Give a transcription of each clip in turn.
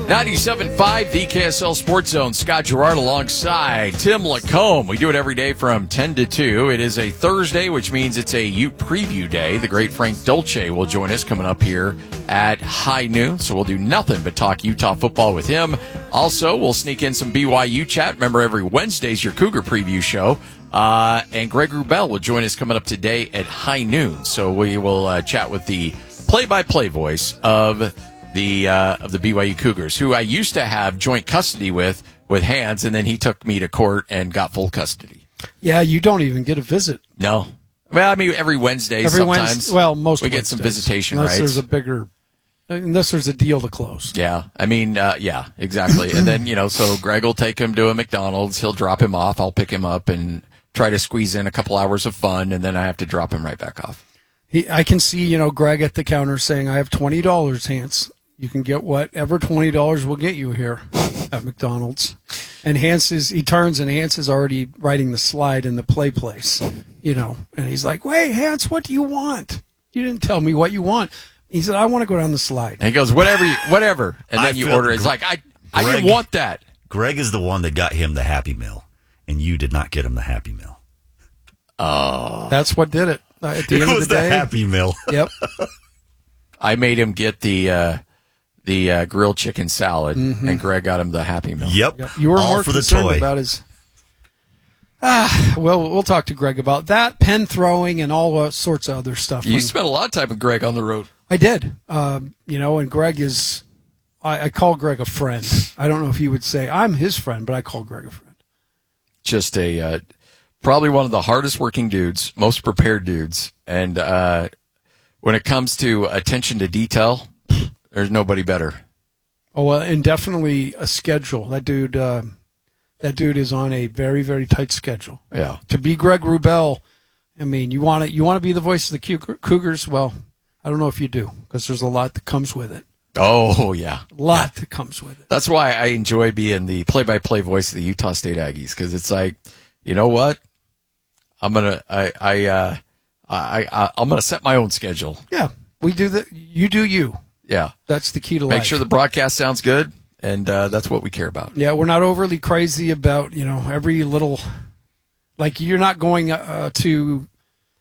97.5, the KSL Sports Zone. Scott Gerard alongside Tim Lacombe. We do it every day from 10 to 2. It is a Thursday, which means it's a Ute preview day. The great Frank Dolce will join us coming up here at high noon. So we'll do nothing but talk Utah football with him. Also, we'll sneak in some BYU chat. Remember, every Wednesday's your Cougar preview show. And Greg Wrubell will join us coming up today at high noon. So we will chat with the play-by-play voice of the BYU Cougars, who I used to have joint custody with Hans, and then he took me to court and got full custody. Yeah, you don't even get a visit. No. Well, I mean, every Wednesday sometimes. Most we get some visitation unless rights. Unless there's a deal to close. Yeah, I mean, yeah, exactly. And then, so Greg will take him to a McDonald's. He'll drop him off. I'll pick him up and try to squeeze in a couple hours of fun, and then I have to drop him right back off. I can see, Greg at the counter saying, I have $20, Hans. You can get whatever $20 will get you here at McDonald's. And he turns and Hans is already writing the slide in the play place, and he's like, wait, Hans, what do you want? You didn't tell me what you want. He said, I want to go down the slide. And he goes, whatever. And then you order it. It's like, I didn't want that. Greg is the one that got him the Happy Meal, and you did not get him the Happy Meal. Oh. That's what did it. At the end of the day. Happy Meal. Yep. I made him get the grilled chicken salad, and Greg got him the Happy Meal. Yep. You were all more for the concerned toy. about his. Well, we'll talk to Greg about that, pen throwing, and all sorts of other stuff. You spent a lot of time with Greg on the road. I did. And Greg is. I call Greg a friend. I don't know if he would say I'm his friend, but I call Greg a friend. Just probably one of the hardest working dudes, most prepared dudes, and when it comes to attention to detail, there's nobody better. Oh, well, and definitely a schedule. That dude is on a very, very tight schedule. Yeah. To be Greg Wrubell, I mean, you want to be the voice of the Cougars? Well, I don't know if you do, because there's a lot that comes with it. Oh, yeah. A lot that comes with it. That's why I enjoy being the play-by-play voice of the Utah State Aggies, because it's like, you know what? I'm gonna set my own schedule. Yeah, we do that. You do you. Yeah, that's the key to life. Make sure the broadcast sounds good, and that's what we care about. Yeah, we're not overly crazy about every little. Like, you're not going to go to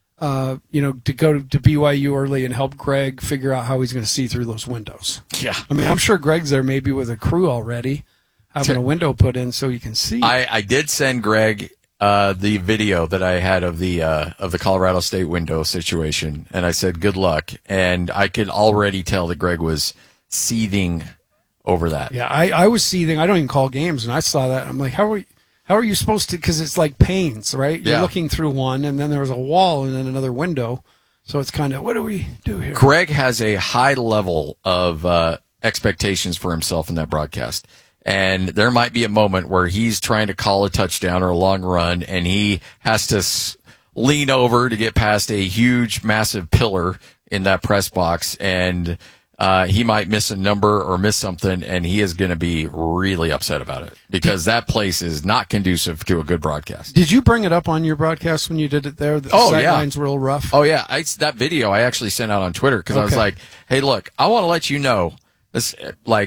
BYU early and help Greg figure out how he's going to see through those windows. Yeah, I mean, I'm sure Greg's there maybe with a crew already, having a window put in so you can see. I did send Greg the video that I had of the Colorado State window situation, and I said, good luck. And I could already tell that Greg was seething over that. Yeah, I was seething. I don't even call games, and I saw that. I'm like, how are you supposed to, because it's like panes, right? You're looking through one, and then there was a wall and then another window. So it's kind of, what do we do here? Greg has a high level of expectations for himself in that broadcast. And there might be a moment where he's trying to call a touchdown or a long run, and he has to lean over to get past a huge, massive pillar in that press box, and he might miss a number or miss something, and he is going to be really upset about it, because that place is not conducive to a good broadcast. Did you bring it up on your broadcast when you did it there? The sight line's real rough. Oh, yeah. That video I actually sent out on Twitter, because I was like, hey, look, I want to let you know.